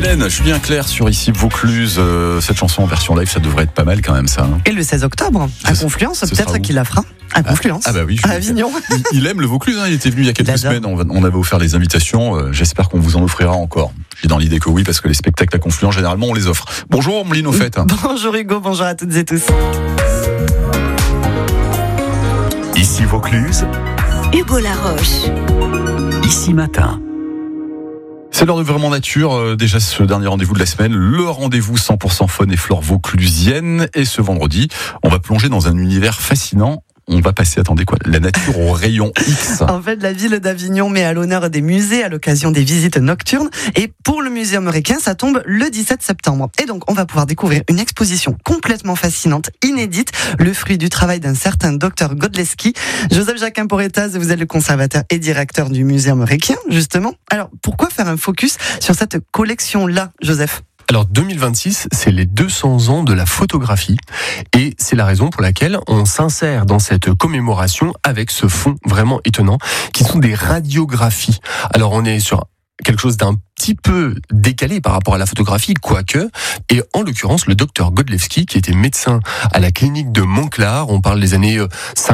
Hélène, Julien Clerc sur Ici Vaucluse. Cette chanson en version live, ça devrait être pas mal quand même, ça. Et le 16 octobre, à Confluence, peut-être qu'il la fera. À Confluence, bah oui, à Avignon. Il aime le Vaucluse, il était venu il y a quelques semaines, on avait offert les invitations, j'espère qu'on vous en offrira encore. J'ai dans l'idée que oui, parce que les spectacles à Confluence, généralement, on les offre. Bonjour, Mouline, au fait. Bonjour Hugo, bonjour à toutes et tous. Ici Vaucluse, Hugo Laroche. Ici Matin. C'est l'heure de Vraiment Nature, déjà ce dernier rendez-vous de la semaine, le rendez-vous 100% faune et flore vauclusienne. Et ce vendredi, on va plonger dans un univers fascinant. On va passer, attendez quoi, la nature au rayon X. En fait, la ville d'Avignon met à l'honneur des musées à l'occasion des visites nocturnes. Et pour le musée américain, ça tombe le 17 septembre. Et donc, on va pouvoir découvrir une exposition complètement fascinante, inédite, le fruit du travail d'un certain Dr Godleski. Joseph Jacquin-Porretaz, vous êtes le conservateur et directeur du musée américain, justement. Alors, pourquoi faire un focus sur cette collection-là, Joseph ? Alors 2026, c'est les 200 ans de la photographie et c'est la raison pour laquelle on s'insère dans cette commémoration avec ce fond vraiment étonnant qui sont des radiographies. Alors on est sur quelque chose d'un petit peu décalé par rapport à la photographie, quoique, et en l'occurrence le docteur Godleski, qui était médecin à la clinique de Montclar, on parle des années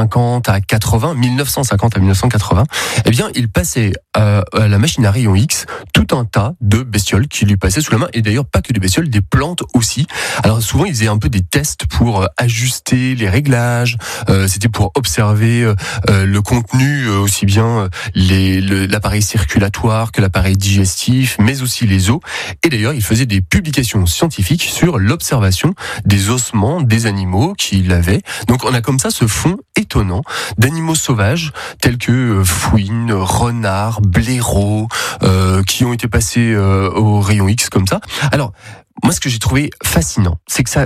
50 à 80, 1950 à 1980, eh bien, il passait à la machine à rayon X tout un tas de bestioles qui lui passaient sous la main, et d'ailleurs pas que des bestioles, des plantes aussi. Alors souvent, il faisait un peu des tests pour ajuster les réglages, c'était pour observer le contenu, aussi bien l'appareil circulatoire que l'appareil digestif, mais aussi les os. Et d'ailleurs, il faisait des publications scientifiques sur l'observation des ossements des animaux qu'il avait. Donc on a comme ça ce fond étonnant d'animaux sauvages tels que fouines, renards, blaireaux, qui ont été passés au rayon X comme ça. Alors, moi, ce que j'ai trouvé fascinant, c'est que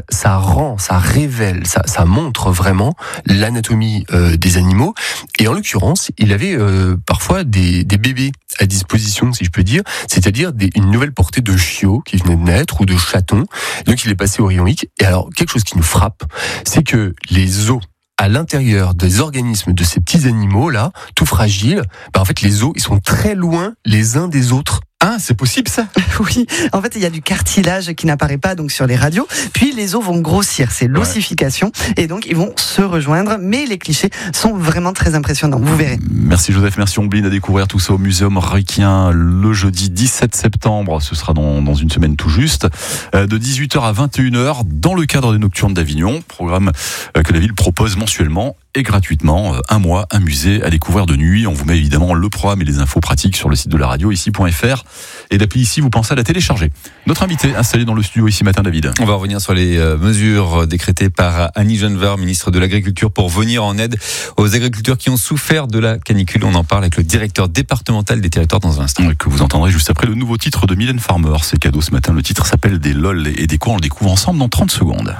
ça révèle, ça montre vraiment l'anatomie des animaux. Et en l'occurrence, il avait parfois des bébés à disposition, si je peux dire, c'est-à-dire une nouvelle portée de chiots qui venaient de naître ou de chatons. Donc, il est passé au rayon X. Et alors, quelque chose qui nous frappe, c'est que les os à l'intérieur des organismes de ces petits animaux-là, tout fragiles, en fait, les os, ils sont très loin les uns des autres. Ah, c'est possible ça ? Oui, en fait, il y a du cartilage qui n'apparaît pas donc sur les radios, puis les os vont grossir, c'est l'ossification, et donc ils vont se rejoindre, mais les clichés sont vraiment très impressionnants, vous verrez. Merci Joseph, merci Ombline, à découvrir tout ça au Muséum Riquien le jeudi 17 septembre, ce sera dans une semaine tout juste, de 18h à 21h, dans le cadre des Nocturnes d'Avignon, programme que la ville propose mensuellement et gratuitement, un mois, un musée à découvrir de nuit. On vous met évidemment le programme et les infos pratiques sur le site de la radio, ici.fr. Et l'appli Ici, vous pensez à la télécharger. Notre invité installé dans le studio Ici Matin, David. On va revenir sur les mesures décrétées par Annie Genevard, ministre de l'Agriculture, pour venir en aide aux agriculteurs qui ont souffert de la canicule. On en parle avec le directeur départemental des territoires dans un instant. Que vous entendrez juste après le nouveau titre de Mylène Farmer. C'est cadeau ce matin. Le titre s'appelle Des LOL et des quoi. On le découvre ensemble dans 30 secondes.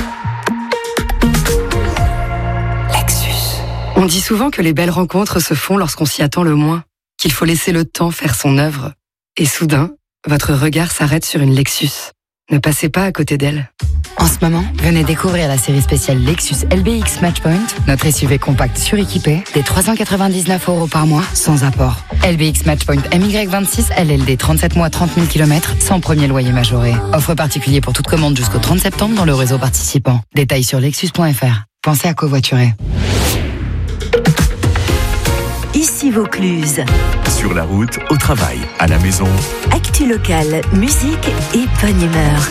On dit souvent que les belles rencontres se font lorsqu'on s'y attend le moins, qu'il faut laisser le temps faire son œuvre. Et soudain, votre regard s'arrête sur une Lexus. Ne passez pas à côté d'elle. En ce moment, venez découvrir la série spéciale Lexus LBX Matchpoint, notre SUV compact suréquipé, des 399 € par mois, sans apport. LBX Matchpoint MY26 LLD 37 mois 30 000 km, sans premier loyer majoré. Offre particulier pour toute commande jusqu'au 30 septembre dans le réseau participant. Détails sur lexus.fr. Pensez à covoiturer. Ici Vaucluse. Sur la route, au travail, à la maison. Actu locale, musique et bonne humeur.